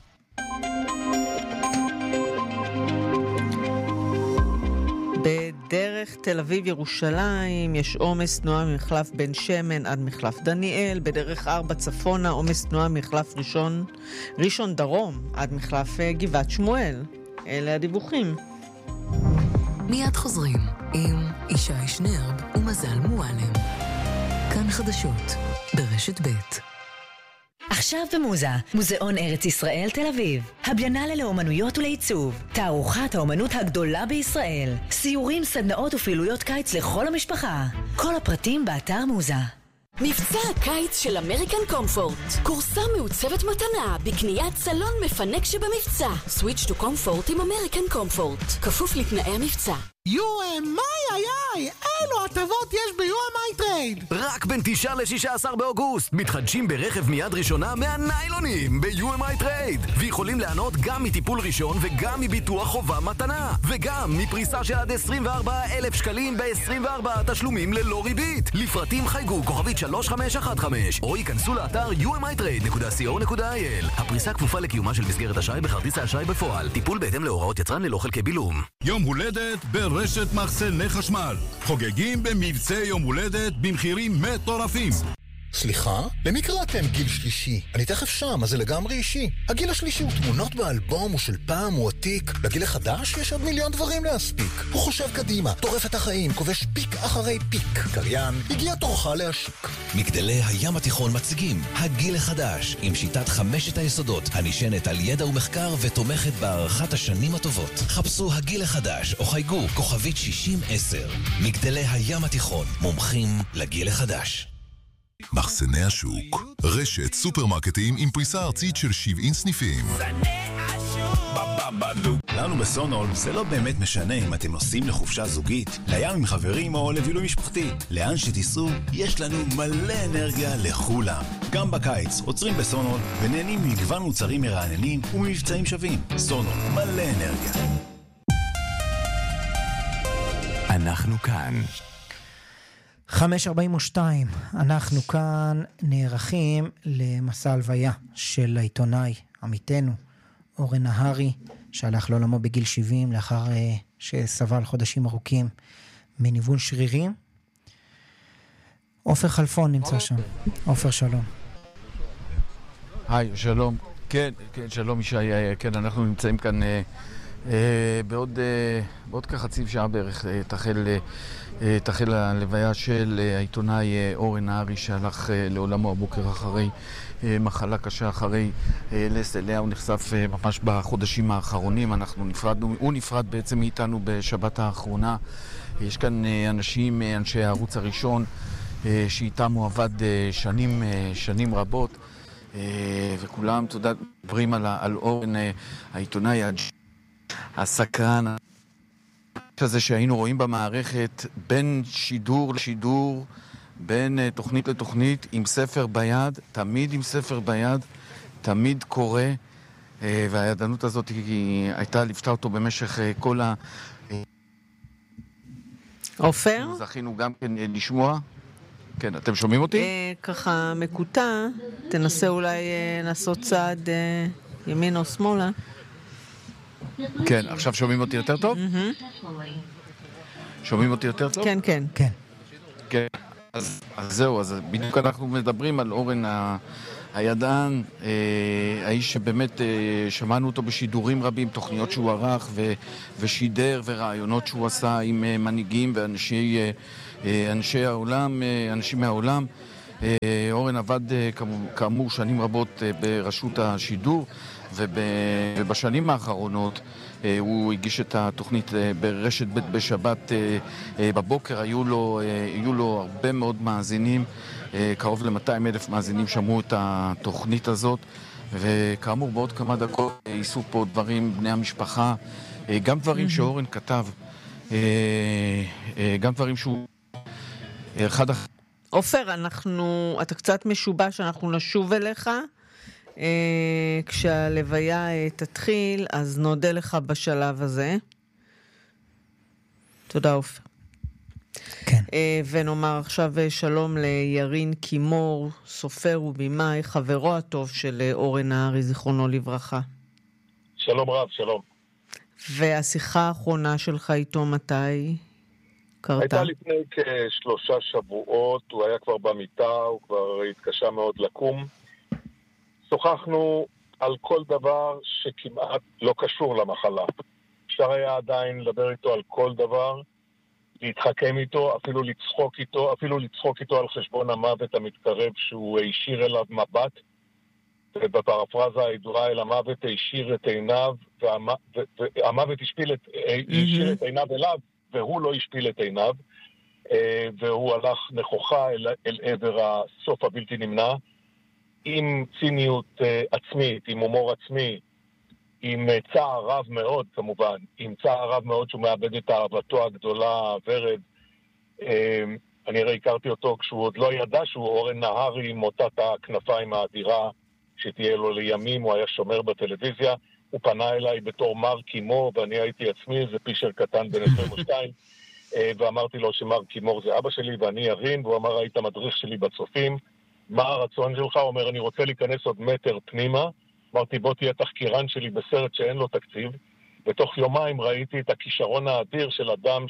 בדרך תל אביב ירושלים יש עומס תנועה ממחלף בן שמן עד מחלף דניאל, בדרך ארבע צפונה עומס תנועה ממחלף ראשון ראשון דרום עד מחלף גבעת שמואל. אלה הדיווחים. מיד חוזרים עם ישי שנרב ומזל מועלם. כאן חדשות ברשת ב'. עכשיו במוזה, מוזיאון ארץ ישראל תל אביב. הביינה לאומנויות ולעיצוב. תערוכת האומנות הגדולה בישראל. סיורים, סדנאות ופעילויות קיץ לכל המשפחה. כל הפרטים באתר מוזה. מבצע הקיץ של אמריקן קומפורט. קורסה מעוצבת מתנה בקניית סלון מפנק שבמבצע. סוויץ' טו קומפורט עם אמריקן קומפורט. כפוף לתנאי המבצע. יו אם איי איי איי, אילו הטבות יש ב-יו אם איי טרייד. רק בין תשעה לשישה עשר באוגוסט מתחדשים ברכב מיד ראשונה מהניילונים ב-יו אם איי טרייד, ויכולים לענות גם מטיפול ראשון וגם מביטוח חובה מתנה, וגם מפריסה של עד עשרים וארבעה אלף שקלים ב-עשרים וארבעה תשלומים ללא ריבית. לפרטים חייגו כוכבית שלוש חמש אחת חמש או ייכנסו לאתר יו אם איי טרייד נקודה סי או נקודה איי אל. הפריסה כפופה לקיומה של מסגרת אשראי בכרטיס האשראי בפועל. טיפול בהתאם להוראות יצרן ללא חלקי בילום. יום הולדת ברשת מחסני חשמל. חוגגים במבצע יום הולדת במחירים מטורפים. סליחה? למי קראתם גיל שלישי? אני תכף שם, אז זה לגמרי אישי. הגיל השלישי הוא תמונות באלבום, הוא של פעם, הוא עתיק. לגיל החדש יש עוד מיליון דברים להספיק. הוא חושב קדימה, טורף את החיים, כובש פיק אחרי פיק. קריין, הגיע תורך להשיק. מגדלי הים התיכון מציגים הגיל החדש, עם שיטת חמשת היסודות, הנשענת על ידע ומחקר ותומכת בהערכת השנים הטובות. חפשו הגיל החדש או חייגו כוכבית שישים עשר. מגדלי הים התיכון, מומחים לגיל החדש. מחסני השוק, רשת סופרמרקטים עם פריסה ארצית של שבעים סניפים. לנו בסונול זה לא באמת משנה אם אתם נוסעים לחופשה זוגית, לים עם חברים או לבילוי משפחתי. לאן שתיסעו, יש לנו מלא אנרגיה לכולם. גם בקיץ עוצרים בסונול ונהנים מגוון מוצרים מרעננים וממבצעים שווים. סונול, מלא אנרגיה. אנחנו כאן. חמש ארבעים ושתיים, אנחנו כאן נערכים למסע הלוויה של העיתונאי, עמיתנו, אורן נהרי, שהלך לעולמו בגיל שבעים, לאחר uh, שסבל חודשים ארוכים מניוון שרירים. עופר חלפון נמצא שם. עופר, שלום. היי, שלום. כן, כן, שלום ישי. כן, אנחנו נמצאים כאן uh, uh, בעוד, uh, בעוד כחצי שעה בערך, uh, תחל... Uh, תחל הלוויה של העיתונאי אורן נהרי שהלך לעולמו הבוקר אחרי מחלה קשה, אחרי לס אליה. הוא נחשף ממש בחודשים האחרונים. אנחנו נפרדנו, הוא נפרד בעצם מאיתנו בשבת האחרונה. יש כאן אנשים, אנשי הערוץ הראשון, שאיתם הוא עבד שנים, שנים רבות, וכולם, תודה, דברים על, על אורן, העיתונאי הסקרן הזה שהיינו רואים במערכת, בין שידור לשידור, בין uh, תוכנית לתוכנית, עם ספר ביד, תמיד עם ספר ביד, תמיד קורא, uh, והידענות הזאת היא הייתה לפתה אותו במשך uh, כל ה... עופר? זכינו גם כן uh, לשמוע. כן, אתם שומעים אותי? אה, ככה מקוטע, תנסה אולי אה, לעשות צעד אה, ימין או שמאלה. כן, עכשיו שומעים אותי יותר טוב? שומעים אותי יותר טוב? כן, כן. כן. כן, אז, אז זהו, אז בדיוק אנחנו מדברים על אורן ה... הידען, אה, האיש שבאמת אה, שמענו אותו בשידורים רבים, תוכניות שהוא ערך ו, ושידר ורעיונות שהוא עשה עם אה, מנהיגים ואנשי אה, אה, אנשי העולם, אה, אנשים מהעולם. אה, אורן עבד אה, כאמור שנים רבות אה, ברשות השידור, וב, ובשנים האחרונות אה, הוא הגיש את התוכנית אה, ברשת ב' בשבת אה, אה, בבוקר. היו לו, אה, היו לו הרבה מאוד מאזינים. קרוב ל-מאתיים אלף מאזינים שמעו את התוכנית הזאת, וכאמור בעוד כמה דקות ייסעו פה דברים בני המשפחה, גם דברים שאורן כתב, גם דברים שהוא אחד... עופר, אנחנו, אתה קצת משובש, אנחנו נשוב אליך כשהלוויה תתחיל, אז נודה לך בשלב הזה. תודה עופר. כן. ונאמר עכשיו שלום לירין קימור, סופר ובימאי, חברו הטוב של אורן נהרי, זיכרונו לברכה. שלום רב, שלום. והשיחה האחרונה שלך איתו מתי קרתה? הייתה לפני כשלושה שבועות, הוא היה כבר במיטה, הוא כבר התקשה מאוד לקום. שוחחנו על כל דבר שכמעט לא קשור למחלה. אפשר היה עדיין לדבר איתו על כל דבר, להתחכם איתו, אפילו לצחוק איתו, אפילו לצחוק איתו על חשבון המוות המתקרב שהוא הישיר אליו מבט, ובפרפרזה הידועה אל המוות הישיר את עיניו, והמוות השפיל את, הישיר את עיניו אליו, והוא לא השפיל את עיניו, והוא הלך נכוחה אל, אל עבר הסוף הבלתי נמנע, עם ציניות עצמית, עם הומור עצמי, עם צער רב מאוד כמובן, עם צער רב מאוד שהוא מאבד את אהבתו הגדולה, ורד. אני הרי הכרתי אותו כשהוא עוד לא ידע שהוא אורן נהרי עם מוטת הכנפיים האדירה שתהיה לו לימים, הוא היה שומר בטלוויזיה, הוא פנה אליי בתור מר קימור, ואני הייתי עצמי, זה פישר קטן בן עשרים ושתיים, ואמרתי לו שמר קימור זה אבא שלי ואני ירין, והוא אמר היית מדריך שלי בצופים, מה הרצון שלך? הוא אומר אני רוצה להיכנס עוד מטר פנימה, אמרתי בוא תהיה תחקירן שלי בסרט שאין לו תקציב, ותוך יומיים ראיתי את הכישרון האדיר של אדם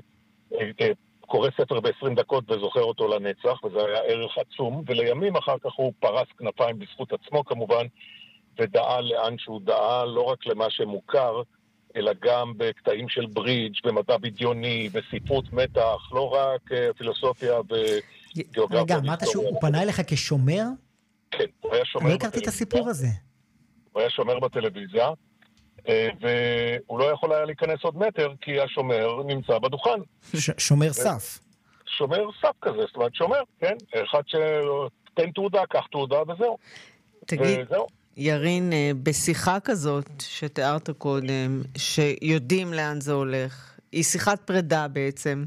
שקורא ספר ב-עשרים דקות וזוכר אותו לנצח, וזה היה ערך עצום, ולימים אחר כך הוא פרס כנפיים בזכות עצמו כמובן, ודעה לאן שהוא דעה, לא רק למה שמוכר, אלא גם בקטעים של ברידג', במדע בדיוני, בספרות מתח, לא רק פילוסופיה וגיאוגרפיה. רגע, אמרת שהוא פנה אליך כשומר? כן, הוא היה שומר. אני הכרתי את הסיפור הזה. הוא היה שומר בטלוויזיה, והוא לא יכול היה להיכנס עוד מטר, כי השומר נמצא בדוכן. שומר סף. שומר סף כזה, זאת אומרת שומר, כן? אחד שתן תעודה, קח תעודה וזהו. תגיד, ירין, בשיחה כזאת שתיארת קודם, שיודעים לאן זה הולך, היא שיחת פרידה בעצם.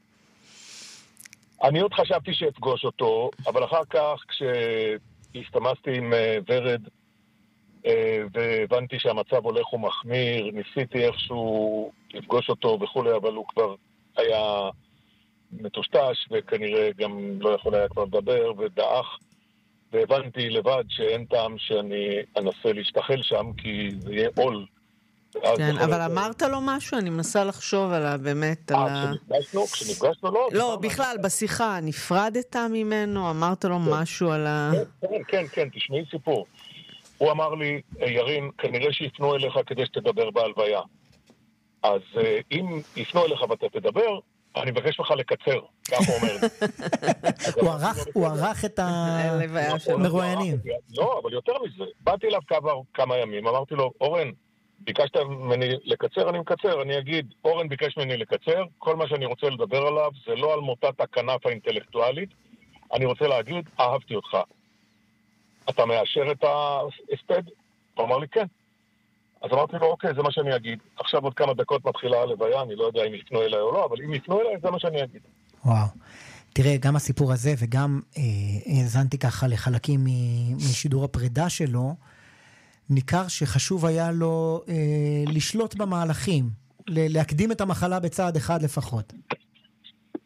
אני עוד חשבתי שאפגוש אותו, אבל אחר כך כשהסתמסתי עם ורד, והבנתי שהמצב הולך ומחמיר, ניסיתי איכשהו לפגוש אותו וכולי, אבל הוא כבר היה מטושטש, וכנראה גם לא יכול היה כבר לדבר, ודאח, והבנתי לבד שאין טעם שאני אנסה להשתחל שם, כי זה יהיה עול. כן, אבל אמרת לו משהו? אני מנסה לחשוב עליו, באמת, על ה... כשנפגשנו, כשנפגשנו לא. לא, בכלל, בשיחה, נפרדת ממנו? אמרת לו משהו על ה... כן, כן, כן, תשמעי סיפור. הוא אמר לי, ירין, כנראה שיפנו אליך כדי שתדבר בהלוויה. אז אם יפנו אליך ואתה תדבר, אני מבקש לך לקצר, כך הוא אומר. הוא ערך את המרואיינים. לא, אבל יותר מזה. באתי אליו כמה ימים, אמרתי לו, אורן, ביקשת ממני לקצר, אני מקצר. אני אגיד, אורן ביקש ממני לקצר, כל מה שאני רוצה לדבר עליו זה לא על מוטת הכנף האינטלקטואלית, אני רוצה להגיד, אהבתי אותך. אתה מאשר את ההספד? הוא אמר לי, כן. אז אמרתי לו, אוקיי, זה מה שאני אגיד. עכשיו עוד כמה דקות מתחילה הלוויה, אני לא יודע אם יפנו אליי או לא, אבל אם יפנו אליי, זה מה שאני אגיד. וואו. תראה, גם הסיפור הזה, וגם האזנתי ככה לחלקים משידור הפרידה שלו, ניכר שחשוב היה לו אה, לשלוט במהלכים, להקדים את המחלה בצעד אחד לפחות.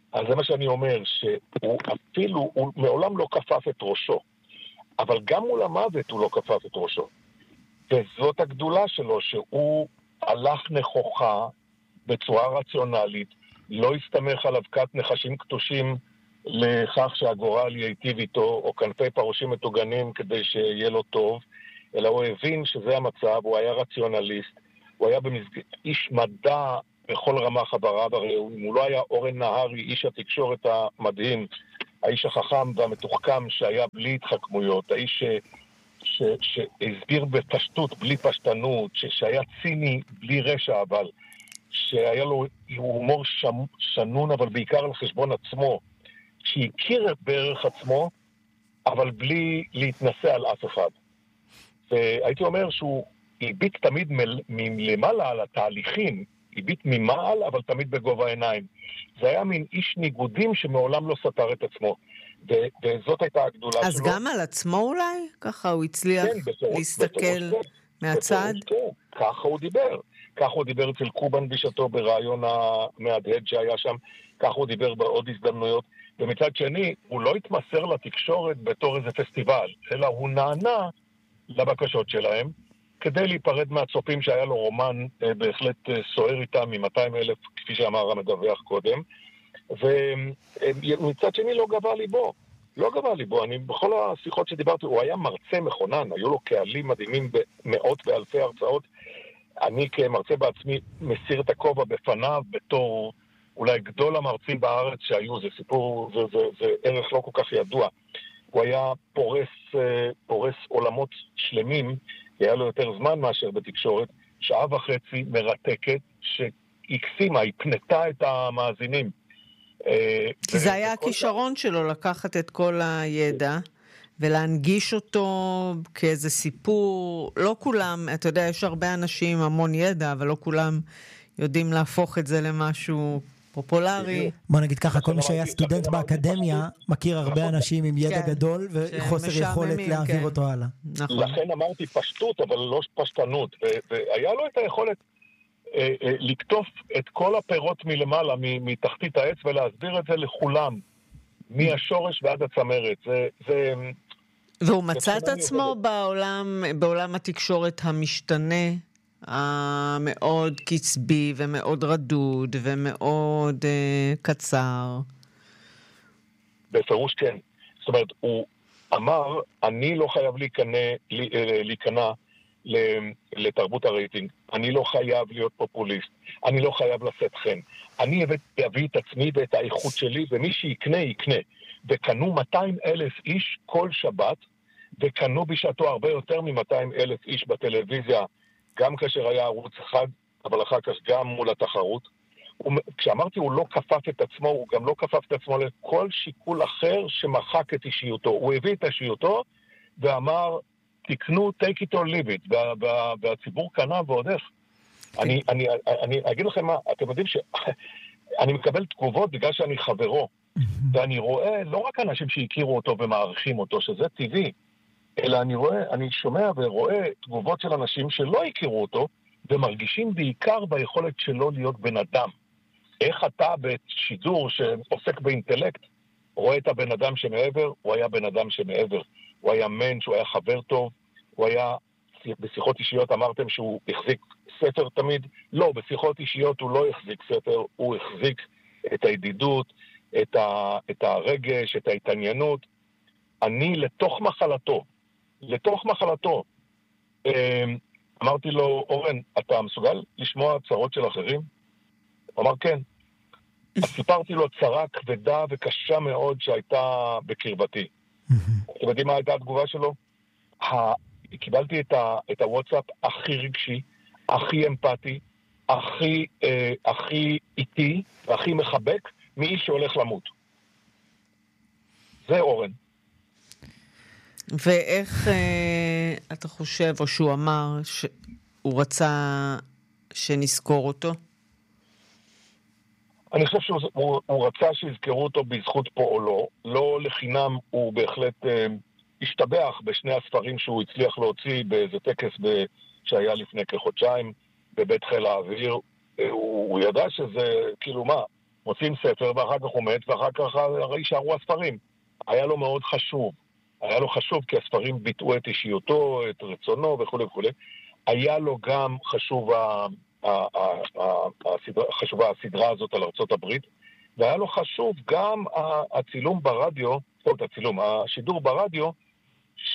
אז זה מה שאני אומר, שהוא אפילו, הוא מעולם לא כפף את ראשו, אבל גם מול המוות הוא לא כפף את ראשו. וזאת הגדולה שלו, שהוא הלך נכוחה בצורה רציונלית, לא הסתמך על אבקת נחשים קטושים לכך שהגורל ייטיב איתו, או כנפי פרושים מטוגנים כדי שיהיה לו טוב, אלא הוא הבין שזה המצב, הוא היה רציונליסט, הוא היה במסג... איש מדע בכל רמה חבריו, הרי הוא לא היה אורן נהרי, איש התקשורת המדהים, האיש החכם והמתוחכם שהיה בלי התחכמויות, האיש ש... ש... שהסביר בפשטות בלי פשטנות, ש... שהיה ציני בלי רשע, אבל שהיה לו הומור שמ... שנון, אבל בעיקר על חשבון עצמו, שהכיר בערך עצמו, אבל בלי להתנסה על אף אחד. והייתי אומר שהוא הביט תמיד מלמעלה על התהליכים, הביט ממעל, אבל תמיד בגובה העיניים. זה היה מין איש ניגודים שמעולם לא סתר את עצמו. ו- וזאת הייתה הגדולה אז שלו. אז גם על עצמו אולי? ככה הוא הצליח כן, בפירוש, להסתכל בפירוש, מהצד? בפירוש, כן. ככה הוא דיבר. ככה הוא דיבר אצל קובן בשעתו ברעיון המהדהד שהיה שם. ככה הוא דיבר בעוד הזדמנויות. ומצד שני, הוא לא התמסר לתקשורת בתור איזה פסטיבל, אלא הוא נענה לבקשות שלהם, כדי להיפרד מהצופים שהיה לו רומן אה, בהחלט אה, סוער איתם מ-מאתיים אלף, כפי שאמר המדווח קודם, ומצד שני לא גבה ליבו, לא גבה ליבו, אני בכל השיחות שדיברתי, הוא היה מרצה מכונן, היו לו קהלים מדהימים במאות ואלפי הרצאות, אני כמרצה בעצמי מסיר את הכובע בפניו בתור אולי גדול המרצים בארץ שהיו, זה סיפור, זה, זה, זה ערך לא כל כך ידוע, הוא היה פורס, פורס עולמות שלמים, היה לו יותר זמן מאשר בתקשורת, שעה וחצי מרתקת שהקסימה, היא פנתה את המאזינים. כי זה היה הכישרון שלו לקחת את כל הידע ולהנגיש אותו כאיזה סיפור. לא כולם, אתה יודע, יש הרבה אנשים עם המון ידע, אבל לא כולם יודעים להפוך את זה למשהו פופולרי. בוא נגיד ככה, כל מי שהיה סטודנט באקדמיה מכיר הרבה אנשים עם ידע גדול וחוסר יכולת להעביר אותו הלאה. לכן אמרתי פשטות, אבל לא פשטנות, והיה לו את היכולת לקטוף את כל הפירות מלמעלה, מתחתית העץ, ולהסביר את זה לכולם, מהשורש ועד הצמרת. והוא מצא את עצמו בעולם, בעולם התקשורת המשתנה, המאוד קצבי ומאוד רדוד ומאוד uh, קצר. בפירוש כן. זאת אומרת, הוא אמר, אני לא חייב להיכנע, להיכנע לתרבות הרייטינג. אני לא חייב להיות פופוליסט. אני לא חייב לשאת חן. אני אביא את עצמי ואת האיכות שלי, ומי שיקנה, יקנה. וקנו מאתיים אלף איש כל שבת, וקנו בשעתו הרבה יותר מ-מאתיים אלף איש בטלוויזיה, גם כאשר היה ערוץ אחד, אבל אחר כך גם מול התחרות. הוא, כשאמרתי הוא לא כפף את עצמו, הוא גם לא כפף את עצמו לכל שיקול אחר שמחק את אישיותו. הוא הביא את אישיותו ואמר, תקנו, take it or leave it, וה, וה, והציבור קנה ועוד איך. אני, אני, אני אגיד לכם מה, אתם יודעים שאני מקבל תגובות בגלל שאני חברו, ואני רואה לא רק אנשים שהכירו אותו ומעריכים אותו, שזה טבעי, אלא אני רואה, אני שומע ורואה תגובות של אנשים שלא הכירו אותו, ומרגישים בעיקר ביכולת שלו להיות בן אדם. איך אתה בשידור שעוסק באינטלקט, רואה את הבן אדם שמעבר, הוא היה בן אדם שמעבר. הוא היה מנש, הוא היה חבר טוב, הוא היה, בשיחות אישיות אמרתם שהוא החזיק ספר תמיד, לא, בשיחות אישיות הוא לא החזיק ספר, הוא החזיק את הידידות, את, ה, את הרגש, את ההתעניינות. אני לתוך מחלתו, לתוך מחלתו, אמרתי לו, אורן, אתה מסוגל לשמוע צרות של אחרים? הוא אמר כן. אז סיפרתי לו צרה כבדה וקשה מאוד שהייתה בקרבתי. אתם יודעים מה הייתה התגובה שלו? קיבלתי את, ה, את הוואטסאפ הכי רגשי, הכי אמפתי, הכי, אה, הכי איטי, והכי מחבק, מאיש שהולך למות. זה אורן. ואיך אה, אתה חושב, או שהוא אמר, שהוא רצה שנזכור אותו? אני חושב שהוא הוא, הוא רצה שיזכרו אותו בזכות פועלו. לא לחינם הוא בהחלט אה, השתבח בשני הספרים שהוא הצליח להוציא באיזה טקס ב, שהיה לפני כחודשיים בבית חיל האוויר. אה, הוא, הוא ידע שזה, כאילו מה, מוצאים ספר, ואחר כך הוא מת, ואחר כך הרי שערו הספרים. היה לו מאוד חשוב. היה לו חשוב כי הספרים ביטאו את אישיותו, את רצונו וכו' וכו'. היה לו גם חשוב ה... חשובה הסדרה הזאת על ארצות הברית, והיה לו חשוב גם הצילום ברדיו, זאת הצילום, השידור ברדיו, ש...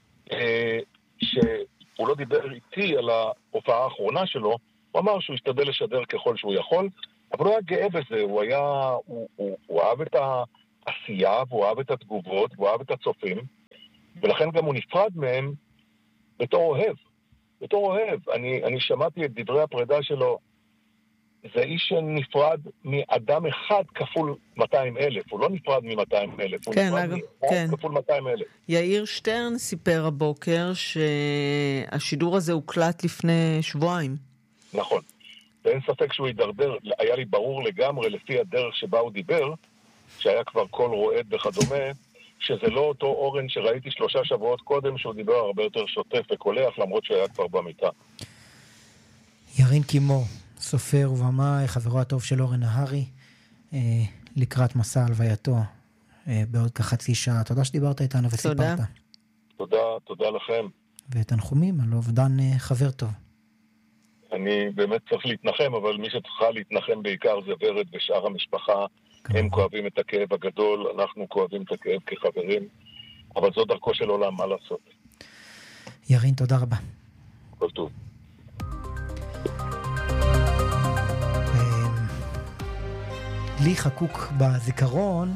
שהוא לא דיבר איתי על ההופעה האחרונה שלו, הוא אמר שהוא השתדל לשדר ככל שהוא יכול, אבל הוא היה גאה בזה, הוא היה, הוא, הוא, הוא אהב את העשייה, והוא אהב את התגובות, והוא אהב את הצופים, ולכן גם הוא נפרד מהם בתור אוהב. בתור אוהב, אני, אני שמעתי את דברי הפרידה שלו, זה איש שנפרד מאדם אחד כפול מאתיים אלף, הוא לא נפרד מ-מאתיים אלף, הוא כן, נפרד אגב, מאחד כן. כפול מאתיים אלף. יאיר שטרן סיפר הבוקר שהשידור הזה הוקלט לפני שבועיים. נכון, ואין ספק שהוא יידרדר, היה לי ברור לגמרי לפי הדרך שבה הוא דיבר, שהיה כבר קול רועד וכדומה, שזה לא אותו אורן שראיתי שלושה שבועות קודם, שהוא דיבר הרבה יותר שוטף וקולח, למרות שהיה כבר במיטה. ירין קימור, סופר ובמאי, חברו הטוב של אורן נהרי, אה, לקראת מסע הלווייתו אה, בעוד כחצי שעה. תודה שדיברת איתנו וסיפרת. תודה. תודה, תודה לכם. ותנחומים על אובדן אה, חבר טוב. אני באמת צריך להתנחם, אבל מי שצריכה להתנחם בעיקר זה ורד ושאר המשפחה. הם כואבים את הכאב הגדול, אנחנו כואבים את הכאב כחברים, אבל זו דרכו של עולם, מה לעשות. ירין, תודה רבה. כל טוב. לי חקוק בזיכרון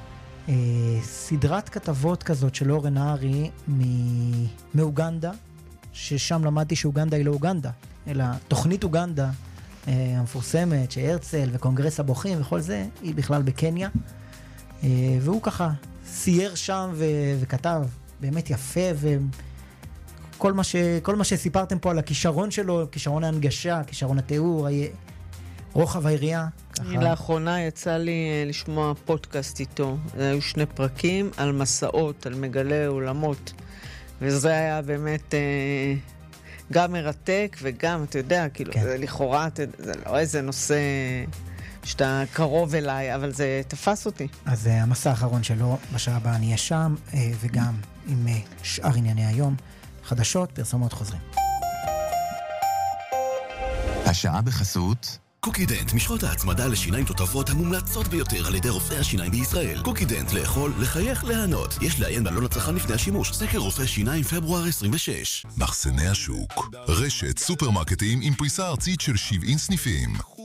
סדרת כתבות כזאת של אורן נהרי מאוגנדה, ששם למדתי שאוגנדה היא לא אוגנדה, אלא תוכנית אוגנדה המפורסמת שהרצל וקונגרס הבוחרים וכל זה, היא בכלל בקניה, והוא ככה סייר שם ו- וכתב באמת יפה, וכל מה, ש- כל מה שסיפרתם פה על הכישרון שלו, כישרון ההנגשה, כישרון התיאור, רוחב העירייה. ככה. לאחרונה יצא לי לשמוע פודקאסט איתו, היו שני פרקים על מסעות, על מגלי עולמות, וזה היה באמת גם מרתק וגם, אתה יודע, כאילו, כן. זה לכאורה, זה לא איזה נושא שאתה קרוב אליי, אבל זה תפס אותי. אז המסע האחרון שלו, בשעה הבאה נהיה שם, וגם עם שאר ענייני היום, חדשות, פרסומות חוזרים. השעה בחסות קוקידנט, משחות ההצמדה לשיניים תותבות המומלצות ביותר על ידי רופאי השיניים בישראל. קוקידנט, לאכול, לחייך, להנות. יש לעיין בעלון הצרכן לפני השימוש. סקר רופא שיניים פברואר עשרים ושש. מחסני השוק, רשת סופרמרקטים עם פריסה ארצית של שבעים סניפים.